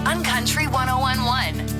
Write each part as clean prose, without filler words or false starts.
on Country 101.1.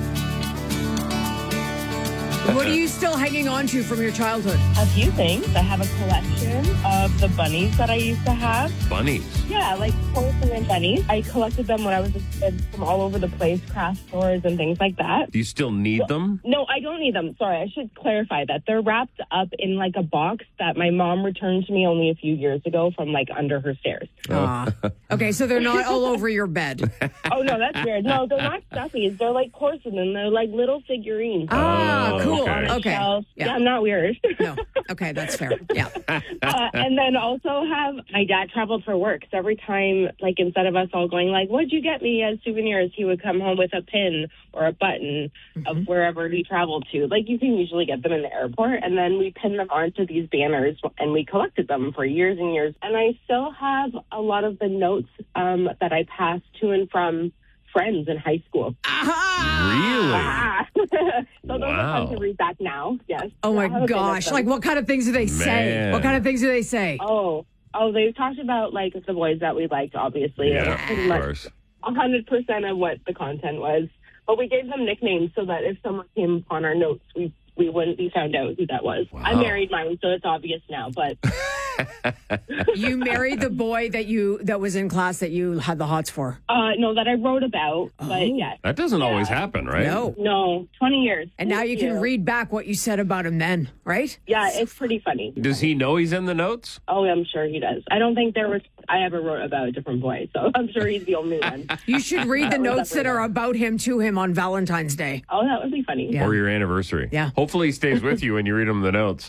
What are you still hanging on to from your childhood? A few things. I have a collection of the bunnies that I used to have. Bunnies? Yeah, like porcelain bunnies. I collected them when I was a kid from all over the place, craft stores and things like that. Do you still need them? No, I don't need them. Sorry, I should clarify that. They're wrapped up in like a box that my mom returned to me only a few years ago from like under her stairs. Okay, so they're not all over your bed. Oh, no, that's weird. No, they're not stuffies. They're like porcelain. They're like little figurines. Cool. Okay. Yeah. I'm not weird. No. Okay, that's fair. Yeah. And then also have my dad traveled for work. So every time, like instead of us all going like, what'd you get me as souvenirs? He would come home with a pin or a button of wherever he traveled to. Like you can usually get them in the airport. And then we pinned them onto these banners and we collected them for years and years. And I still have a lot of the notes that I passed to and from friends in high school. Really? So those are fun to read back now. Yes. Oh my gosh! Like, what kind of things do they say? Man. What kind of things do they say? Oh, they talked about like the boys that we liked. Obviously, Yeah, pretty of much course. 100% of what the content was. But we gave them nicknames so that if someone came upon our notes, we wouldn't be found out who that was. Wow. I married mine, so it's obvious now. But You married the boy that was in class that you had the hots for. no, that I wrote about. But yes, That doesn't always happen, right? No. 20 years. And now Thank you can read back what you said about him then, right? Yeah, it's pretty funny. Does he know he's in the notes? Oh, I'm sure he does. I don't think I ever wrote about a different boy, so I'm sure he's the only one. You should read the notes that are about him to him on Valentine's Day. Oh, that would be funny. Yeah. Or your anniversary? Yeah. Hopefully he stays with you when you read him the notes.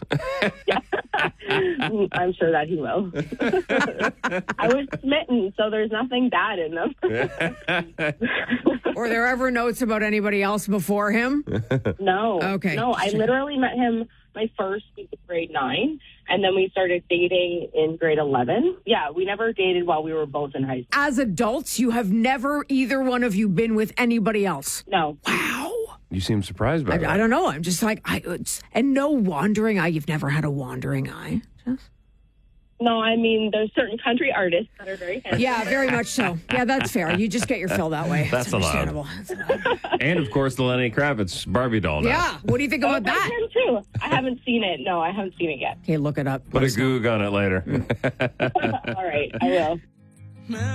I'm sure that he will. I was smitten, so there's nothing bad in them. Were there ever notes about anybody else before him? No. Okay. No, I literally met him my first week of grade 9, and then we started dating in grade 11. Yeah, we never dated while we were both in high school. As adults, you have never, either one of you, been with anybody else. No. Wow. You seem surprised by that. I don't know. I'm just like, and no wandering eye. You've never had a wandering eye. Jess? No, I mean, there's certain country artists that are very handsome. Yeah, very much so. Yeah, that's fair. You just get your fill that way. That's understandable. And, of course, the Lenny Kravitz Barbie doll now. Yeah. What do you think about that? Him too. I haven't seen it. No, I haven't seen it yet. Okay, look it up. Put a goog on it later. All right, I will.